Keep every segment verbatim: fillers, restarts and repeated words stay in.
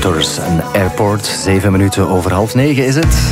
Motors en Airport. Zeven minuten over half negen is het.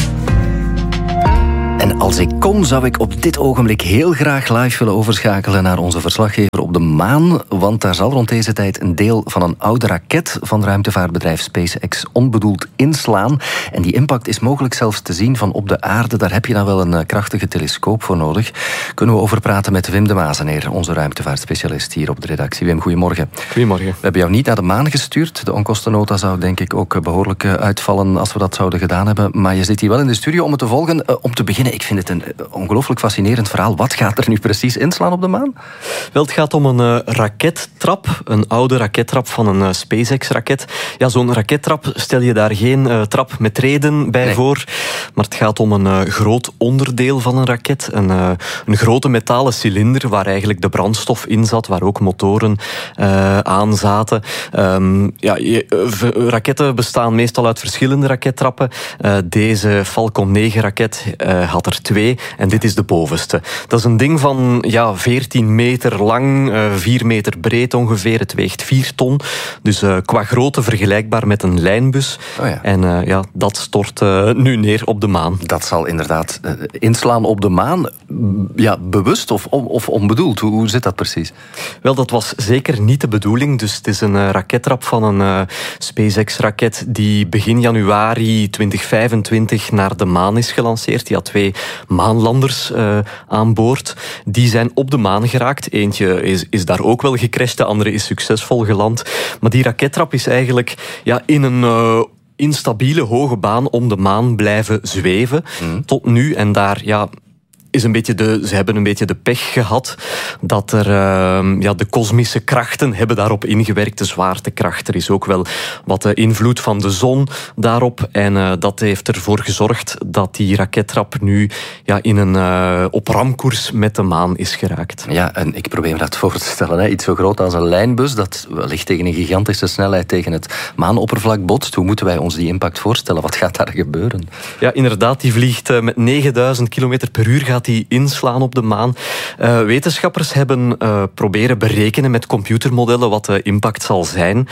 En als ik kon, zou ik op dit ogenblik heel graag live willen overschakelen naar onze verslaggever op de maan. Want daar zal rond deze tijd een deel van een oude raket van ruimtevaartbedrijf SpaceX onbedoeld inslaan. En die impact is mogelijk zelfs te zien van op de aarde. Daar heb je dan wel een krachtige telescoop voor nodig. Kunnen we over praten met Wim de Mazeneer, onze ruimtevaartspecialist hier op de redactie. Wim, goedemorgen. Goedemorgen. We hebben jou niet naar de maan gestuurd. De onkostennota zou denk ik ook behoorlijk uitvallen als we dat zouden gedaan hebben. Maar je zit hier wel in de studio om het te volgen. Om te beginnen, ik vind het een ongelooflijk fascinerend verhaal. Wat gaat er nu precies inslaan op de maan? Wel, het gaat om een uh, rakettrap. Een oude rakettrap van een uh, SpaceX-raket. Ja, zo'n rakettrap stel je daar geen uh, trap met treden bij nee. voor. Maar het gaat om een uh, groot onderdeel van een raket. Een, uh, een grote metalen cilinder waar eigenlijk de brandstof in zat, waar ook motoren uh, aan zaten. Um, ja, je, uh, raketten bestaan meestal uit verschillende rakettrappen. Uh, deze Falcon negen raket uh, had er twee. En dit is de bovenste. Dat is een ding van ja, veertien meter lang, uh, vier meter breed ongeveer. Het weegt vier ton. Dus uh, qua grootte vergelijkbaar met een lijnbus. Oh ja. En uh, ja, dat stort uh, nu neer op de maan. Dat zal inderdaad uh, inslaan op de maan. Ja, bewust of, of onbedoeld? Hoe, hoe zit dat precies? Wel, dat was zeker niet de bedoeling. Dus het is een uh, rakettrap van een uh, SpaceX-raket die begin januari twintig vijfentwintig naar de maan is gelanceerd. Die had twee maanlanders uh, aan boord. Die zijn op de maan geraakt. Eentje is, is daar ook wel gecrashed, de andere is succesvol geland. Maar die rakettrap is eigenlijk ja, in een uh, instabiele hoge baan om de maan blijven zweven. Mm. Tot nu. En daar ja, is een beetje de, ze hebben een beetje de pech gehad dat er uh, ja, de kosmische krachten hebben daarop ingewerkt. De zwaartekracht. Er is ook wel wat uh, invloed van de zon daarop. En uh, dat heeft ervoor gezorgd dat die rakettrap nu ja, in een uh, op ramkoers met de maan is geraakt. Ja, en ik probeer me dat voor te stellen. Hè. Iets zo groot als een lijnbus dat wellicht tegen een gigantische snelheid tegen het maanoppervlak botst. Hoe moeten wij ons die impact voorstellen? Wat gaat daar gebeuren? Ja, inderdaad. Die vliegt uh, met negenduizend kilometer per uur gaat die inslaan op de maan. Uh, wetenschappers hebben uh, proberen berekenen met computermodellen wat de impact zal zijn.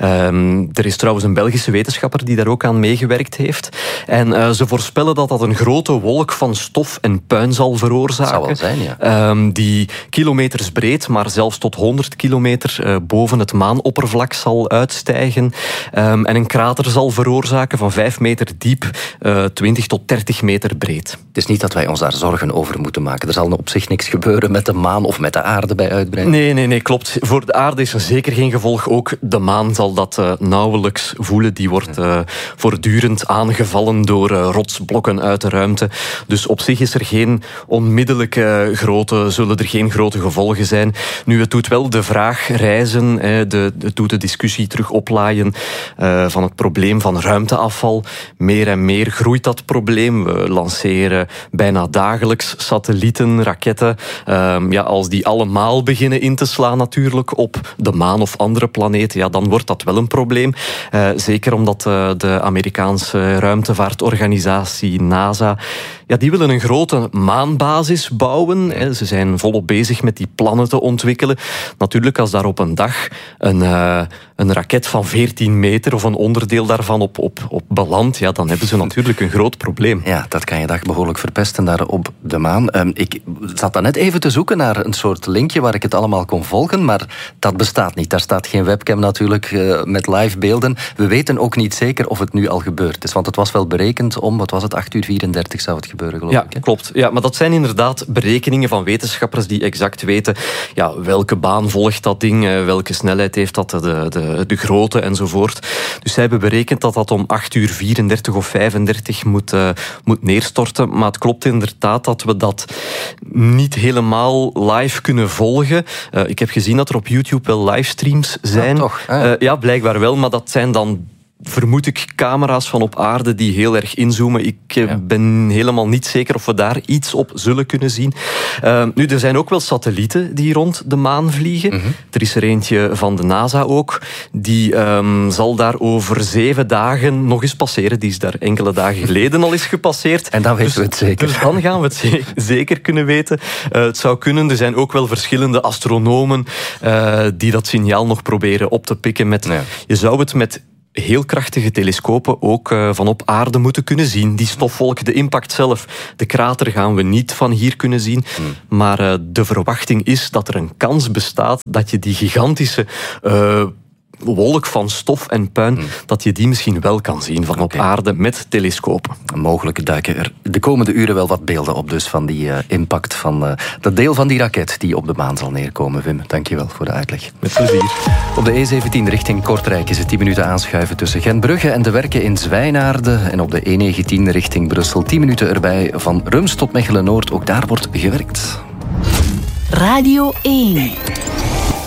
Um, er is trouwens een Belgische wetenschapper die daar ook aan meegewerkt heeft. En uh, ze voorspellen dat dat een grote wolk van stof en puin zal veroorzaken. Zal wel zijn, ja. Um, die kilometers breed, maar zelfs tot honderd kilometer uh, boven het maanoppervlak zal uitstijgen. Um, en een krater zal veroorzaken van vijf meter diep, uh, twintig tot dertig meter breed. Het is niet dat wij ons daar zorgen over moeten maken. Er zal op zich niks gebeuren met de maan of met de aarde bij uitbreiding. Nee, nee, nee, klopt. Voor de aarde is er zeker geen gevolg. Ook de maan zal dat uh, nauwelijks voelen. Die wordt uh, voortdurend aangevallen door uh, rotsblokken uit de ruimte. Dus op zich is er geen onmiddellijke grote, zullen er geen grote gevolgen zijn. Nu, het doet wel de vraag reizen, hè, de, het doet de discussie terug oplaaien uh, van het probleem van ruimteafval. Meer en meer groeit dat probleem. We lanceren bijna dagelijks satellieten, raketten. Um, ja, als die allemaal beginnen in te slaan natuurlijk op de maan of andere planeten, ja, dan wordt dat wel een probleem. Uh, zeker omdat uh, de Amerikaanse ruimtevaartorganisatie NASA, ja, die willen een grote maanbasis bouwen. Hè. Ze zijn volop bezig met die plannen te ontwikkelen. Natuurlijk, als daar op een dag een, uh, een raket van veertien meter of een onderdeel daarvan op, op, op belandt, ja, dan hebben ze natuurlijk een groot probleem. Ja, dat kan je dag behoorlijk verpesten daar op de maan. Um, ik zat daar net even te zoeken naar een soort linkje waar ik het allemaal kon volgen, maar dat bestaat niet. Daar staat geen webcam natuurlijk uh, met live beelden. We weten ook niet zeker of het nu al gebeurd is, want het was wel berekend om, wat was het, acht uur vierendertig zou het gebeuren, geloof ja, ik. Ja, klopt. Ja, maar dat zijn inderdaad berekeningen van wetenschappers die exact weten ja, welke baan volgt dat ding, welke snelheid heeft dat, de, de, de grootte enzovoort. Dus zij hebben berekend dat dat om acht uur vierendertig of vijfendertig moet, uh, moet neerstorten. Maar het klopt inderdaad dat we dat niet helemaal live kunnen volgen. Uh, ik heb gezien dat er op YouTube wel livestreams zijn. Ja, toch? Ah, ja. Uh, ja, blijkbaar wel, maar dat zijn dan, vermoed ik, camera's van op aarde die heel erg inzoomen. Ik ja. ben helemaal niet zeker of we daar iets op zullen kunnen zien. Uh, nu, er zijn ook wel satellieten die rond de maan vliegen. Mm-hmm. Er is er eentje van de NASA ook. Die um, zal daar over zeven dagen nog eens passeren. Die is daar enkele dagen geleden al eens gepasseerd. En dan weten dus, we het zeker. Dus dan gaan we het ze- zeker kunnen weten. Uh, het zou kunnen. Er zijn ook wel verschillende astronomen uh, die dat signaal nog proberen op te pikken met... Ja. Je zou het met heel krachtige telescopen ook uh, van op aarde moeten kunnen zien. Die stofwolk, de impact zelf, de krater gaan we niet van hier kunnen zien. Hmm. Maar uh, de verwachting is dat er een kans bestaat dat je die gigantische Uh, wolk van stof en puin, hmm. dat je die misschien wel kan zien van okay. op aarde met telescopen. Mogelijk duiken er de komende uren wel wat beelden op dus van die uh, impact van uh, dat deel van die raket die op de maan zal neerkomen. Wim, dankjewel voor de uitleg. Met plezier. Op de E zeventien richting Kortrijk is het tien minuten aanschuiven tussen Gentbrugge en de Werken in Zwijnaarde. En op de E negentien richting Brussel tien minuten erbij van Rums tot Mechelen-Noord. Ook daar wordt gewerkt. Radio één.